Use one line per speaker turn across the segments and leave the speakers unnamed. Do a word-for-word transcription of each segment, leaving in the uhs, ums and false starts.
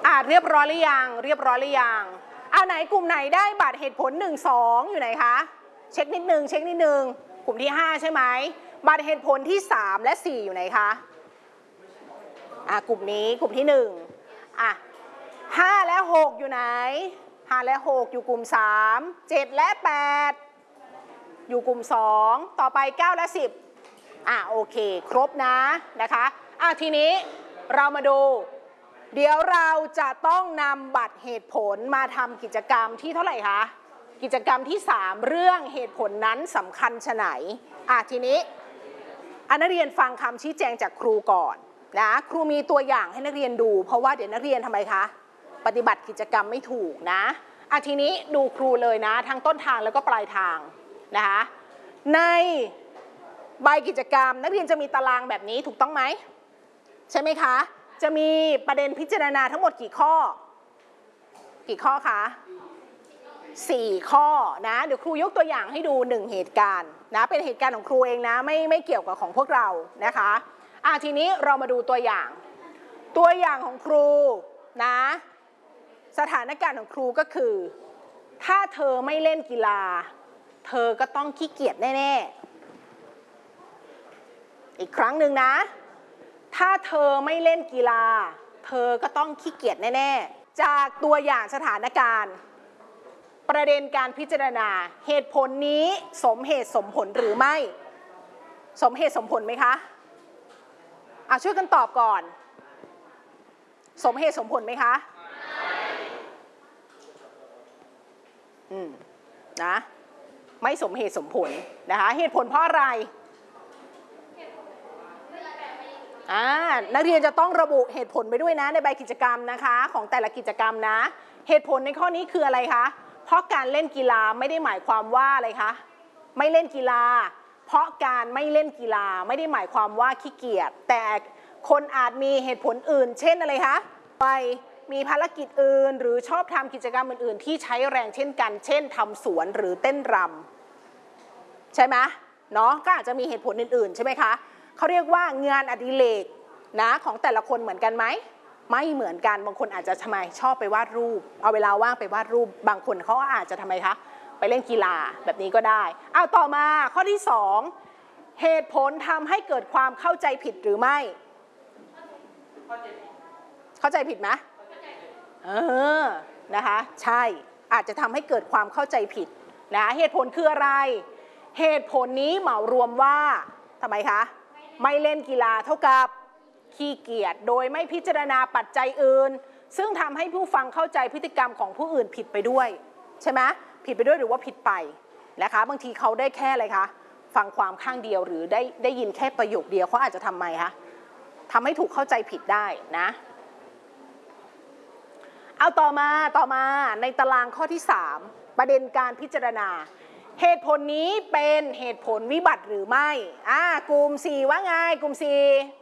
อ่าเรียบร้อยหรือยังเรียบร้อยหรือยังอ่าไหนกลุ่มไหนได้บัตรเหตุผลหนึ่งสองอยู่ไหนคะเช็คนิดนึงเช็คนิดนึงกลุ่มที่ห้าใช่ไหมบัตรเหตุผลที่สามและสี่อยู่ไหนคะอ่ากลุ่มนี้กลุ่มที่หนึ่งอ่ะห้าและหกอยู่ไหนห้าและหกอยู่กลุ่มสามเจ็ดและแปดอยู่กลุ่มสองต่อไปเก้าและสิบอ่ะโอเคครบนะนะคะอ่ะทีนี้เรามาดูเดี๋ยวเราจะต้องนำบัตรเหตุผลมาทำกิจกรรมที่เท่าไหร่คะกิจกรรมที่สามเรื่องเหตุผลนั้นสำคัญชะไหนอ่ะทีนี้อ่ะนักเรียนฟังคำชี้แจงจากครูก่อนนะครูมีตัวอย่างให้นักเรียนดูเพราะว่าเดี๋ยวนักเรียนทำไมคะปฏิบัติกิจกรรมไม่ถูกนะอ่ะทีนี้ดูครูเลยนะทั้งต้นทางแล้วก็ปลายทางนะคะในใบกิจกรรมนักเรียนจะมีตารางแบบนี้ถูกต้องไหมใช่ไหมคะจะมีประเด็นพิจารณาทั้งหมดกี่ข้อกี่ข้อคะสี่ข้อนะเดี๋ยวครูยกตัวอย่างให้ดูหนึ่งเหตุการณ์นะเป็นเหตุการณ์ของครูเองนะไม่ไม่เกี่ยวกับของพวกเรานะคะอ่ะทีนี้เรามาดูตัวอย่างตัวอย่างของครูนะสถานการณ์ของครูก็คือถ้าเธอไม่เล่นกีฬาเธอก็ต้องขี้เกียจแน่ๆอีกครั้งหนึ่งนะถ้าเธอไม่เล่นกีฬาเธอก็ต้องขี้เกียจแน่ๆจากตัวอย่างสถานการณ์ประเด็นการพิจารณาเหตุผลนี้สมเหตุสมผลหรือไม่สมเหตุสมผลไหมคะอ่ะช่วยกันตอบก่อนสมเหตุสมผลไหมคะอืมนะไม่สมเหตุสมผลนะคะเหตุผลเพราะอะไรอ่านักเรียนจะต้องระบุเหตุผลไปด้วยนะในใบกิจกรรมนะคะของแต่ละกิจกรรมนะเหตุผลในข้อนี้คืออะไรคะเพราะการเล่นกีฬาไม่ได้หมายความว่าอะไรคะไม่เล่นกีฬาเพราะการไม่เล่นกีฬาไม่ได้หมายความว่าขี้เกียจแต่คนอาจมีเหตุผลอื่นเช่นอะไรคะไปมีภารกิจอื่นหรือชอบทำกิจกรรมอื่นๆที่ใช้แรงเช่นกันเช่นทำสวนหรือเต้นรำใช่ไหมเนาะก็อาจจะมีเหตุผลอื่นๆใช่ไหมคะเขาเรียกว่างานอดิเรกนะของแต่ละคนเหมือนกันไหมไม่เหมือนกันบางคนอาจจะทำไมชอบไปวาดรูปเอาเวลาว่างไปวาดรูปบางคนเขาอาจจะทำไมคะไปเล่นกีฬาแบบนี้ก็ได้เอาต่อมาข้อที่สองเหตุผลทำให้เกิดความเข้าใจผิดหรือไม่เข้าใจผิดไหมเออนะคะใช่อาจจะทำให้เกิดความเข้าใจผิดนะเหตุผลคืออะไรเหตุผลนี้เหมารวมว่าทำไมคะไม่เล่นกีฬาเท่ากับขี้เกียจโดยไม่พิจารณาปัจจัยอื่นซึ่งทำให้ผู้ฟังเข้าใจพฤติกรรมของผู้อื่นผิดไปด้วยใช่ไหมผิดไปด้วยหรือว่าผิดไปนะคะบางทีเขาได้แค่อะไรคะฟังความข้างเดียวหรือได้ได้ยินแค่ประโยคเดียวเขาอาจจะทำไมคะทำให้ถูกเข้าใจผิดได้นะเอาต่อมาต่อมาในตารางข้อที่สามประเด็นการพิจารณาเหตุผลนี้เป็นเหตุผลวิบัติหรือไม่อ่ากลุ่มสี่ว่าไงกลุ่มสี่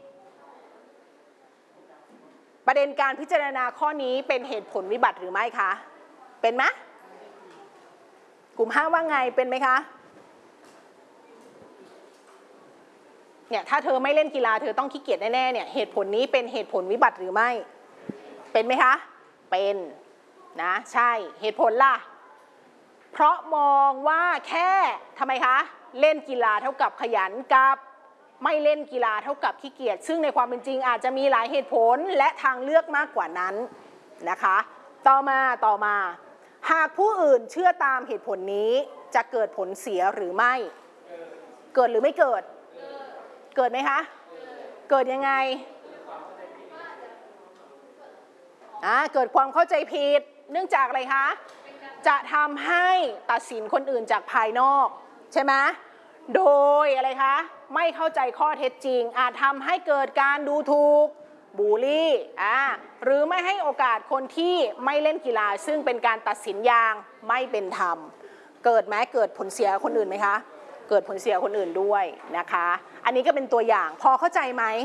ประเด็นการพิจารณาข้อนี้เป็นเหตุผลวิบัติหรือไม่คะเป็นไหมกลุ่มห้าว่าไงเป็นไหมคะเนี่ยถ้าเธอไม่เล่นกีฬาเธอต้องขี้เกียจแน่ๆเนี่ยเหตุผลนี้เป็นเหตุผลวิบัติหรือไม่เป็นไหมคะเป็นนะใช่เหตุผลล่ะเพราะมองว่าแค่ทำไมคะเล่นกีฬาเท่ากับขยันกับไม่เล่นกีฬาเท่ากับขี้เกียจซึ่งในความเป็นจริงอาจจะมีหลายเหตุผลและทางเลือกมากกว่านั้นนะคะต่อมาต่อมาหากผู้อื่นเชื่อตามเหตุผลนี้จะเกิดผลเสียหรือไม่เกิดหรือไม่เกิดเกิดไหมคะเกิดยังไงอ่าเกิดความเข้าใจผิดเนื่องจากอะไรคะจะทำให้ตัดสินคนอื่นจากภายนอกใช่ไหมโดยอะไรคะไม่เข้าใจข้อเท็จจริงอาจทำให้เกิดการดูถูกบูลลี่อ่าหรือไม่ให้โอกาสคนที่ไม่เล่นกีฬาซึ่งเป็นการตัดสินอย่างไม่เป็นธรรมเกิดไหมเกิดผลเสียคนอื่นไหมคะเกิดผลเสียคนอื่นด้วยนะคะอันนี้ก็เป็นตัวอย่างพอเข้าใจไหม